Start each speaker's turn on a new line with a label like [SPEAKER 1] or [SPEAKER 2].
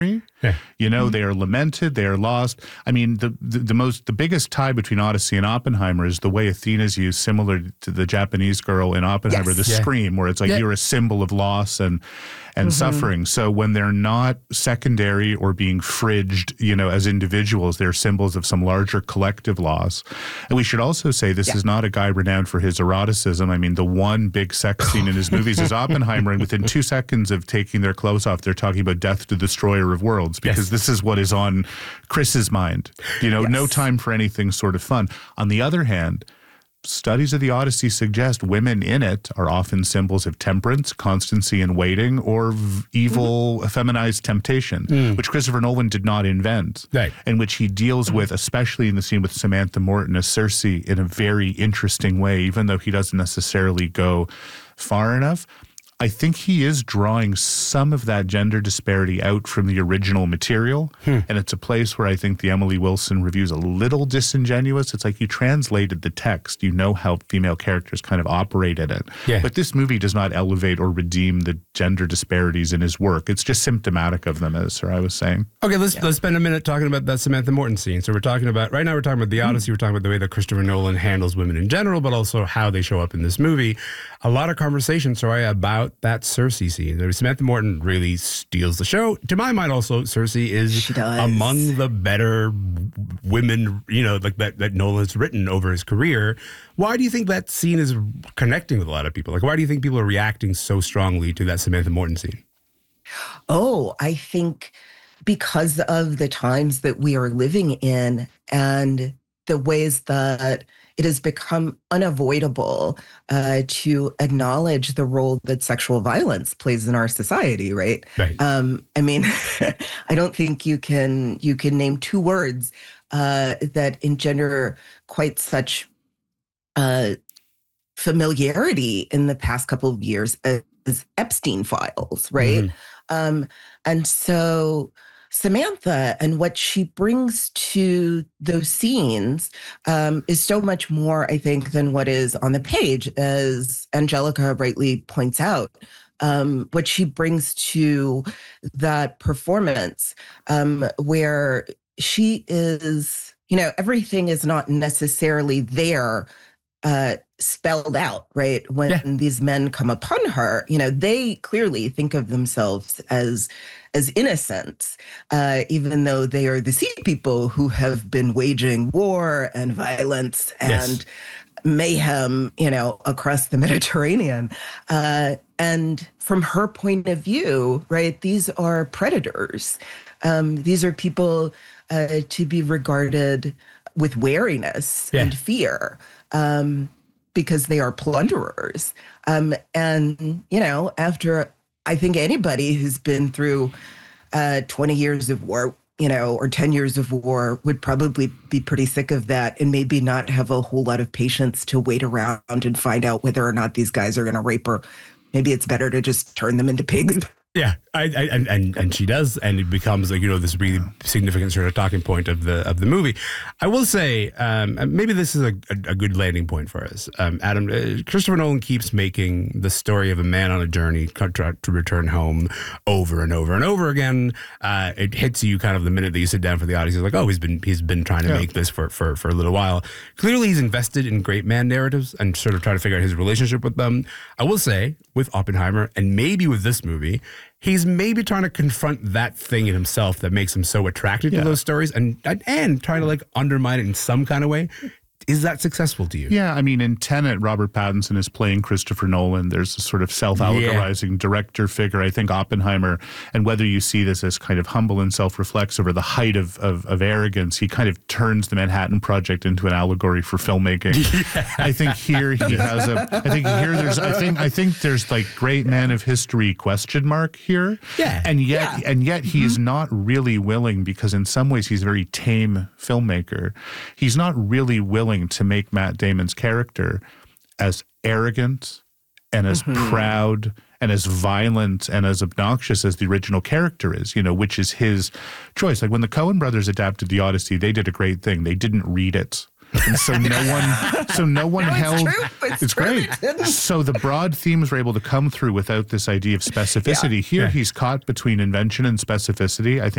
[SPEAKER 1] Yeah.
[SPEAKER 2] You know, they are lamented, they are lost. I mean, the biggest tie between Odyssey and Oppenheimer is the way Athena's used, similar to the Japanese girl in Oppenheimer, the scream, where it's like you're a symbol of loss and suffering. So when they're not secondary or being fridged, you know, as individuals, they're symbols of some larger collective loss. And we should also say this is not a guy renowned for his eroticism. I mean, the one big sex scene in his movies is Oppenheimer, and within 2 seconds of taking their clothes off, they're talking about death to the destroyer of worlds, because this is what is on Chris's mind. You know, no time for anything sort of fun. On the other hand, studies of the Odyssey suggest women in it are often symbols of temperance, constancy, and waiting, or evil, feminized temptation, which Christopher Nolan did not invent, and which he deals with, especially in the scene with Samantha Morton as Cersei, in a very interesting way, even though he doesn't necessarily go far enough. I think he is drawing some of that gender disparity out from the original material. And it's a place where I think the Emily Wilson review is a little disingenuous. It's like you translated the text. You know how female characters kind of operate in it. But this movie does not elevate or redeem the gender disparities in his work. It's just symptomatic of them, as I was saying.
[SPEAKER 1] Okay, let's spend a minute talking about that Samantha Morton scene. So we're talking about, right now we're talking about the Odyssey. We're talking about the way that Christopher Nolan handles women in general, but also how they show up in this movie. A lot of conversation, Soraya, about that Cersei scene. Samantha Morton really steals the show. To my mind, also, Cersei is among the better women, you know, like that Nolan's written over his career. Why do you think that scene is connecting with a lot of people? Like, why do you think people are reacting so strongly to that Samantha Morton scene?
[SPEAKER 3] Oh, I think because of the times that we are living in and the ways that it has become unavoidable to acknowledge the role that sexual violence plays in our society, right? I mean, I don't think you can name 2 words that engender quite such familiarity in the past couple of years as Epstein files, right? And so Samantha and what she brings to those scenes is so much more, I think, than what is on the page, as Angelica rightly points out. What she brings to that performance, where she is, you know, everything is not necessarily there spelled out, right? When these men come upon her, you know, they clearly think of themselves as innocents, even though they are the sea people who have been waging war and violence and mayhem, you know, across the Mediterranean. And from her point of view, right, these are predators. These are people to be regarded with wariness and fear. Because they are plunderers. And, you know, after, I think anybody who's been through 20 years of war, you know, or 10 years of war would probably be pretty sick of that and maybe not have a whole lot of patience to wait around and find out whether or not these guys are going to rape her. Maybe it's better to just turn them into pigs.
[SPEAKER 1] Yeah, and she does, and it becomes like, you know, this really significant sort of talking point of the movie. I will say, maybe this is a good landing point for us. Adam, Christopher Nolan keeps making the story of a man on a journey to return home over and over and over again. It hits you kind of the minute that you sit down for the audience. It's like, oh, he's been trying to make this for a little while. Clearly, he's invested in great man narratives and sort of trying to figure out his relationship with them. I will say, with Oppenheimer and maybe with this movie, he's maybe trying to confront that thing in himself that makes him so attracted to those stories and trying to like undermine it in some kind of way. Is that successful to you?
[SPEAKER 2] Yeah, I mean, in Tenet, Robert Pattinson is playing Christopher Nolan. There's a sort of self-allegorizing director figure. I think Oppenheimer, and whether you see this as kind of humble and self-reflexive or the height of arrogance, he kind of turns the Manhattan Project into an allegory for filmmaking. I think here he has I think there's like great man of history ? Here.
[SPEAKER 1] Yeah.
[SPEAKER 2] And yet he is not really willing, because in some ways he's a very tame filmmaker. He's not really willing to make Matt Damon's character as arrogant and as proud and as violent and as obnoxious as the original character is, you know, which is his choice. Like when the Coen brothers adapted The Odyssey, they did a great thing. They didn't read it. And so no one held. It's great. So the broad themes were able to come through without this idea of specificity. Here he's caught between invention and specificity. I think